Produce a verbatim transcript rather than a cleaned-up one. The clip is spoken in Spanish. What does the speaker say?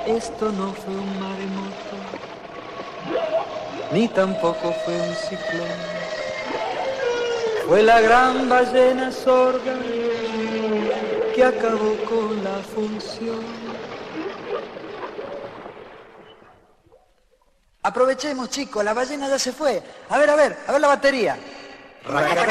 Esto no fue un maremoto, ni tampoco fue un ciclón. Fue la gran ballena sorda que acabó con la función. Aprovechemos, chicos, la ballena ya se fue. A ver, a ver, a ver la batería.